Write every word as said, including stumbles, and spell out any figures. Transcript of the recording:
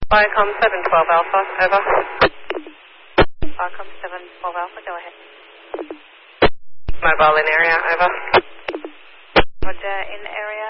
Viacom seven twelve Alpha, over. Viacom seven twelve Alpha, go ahead. Mobile in area, over. Roger, in area.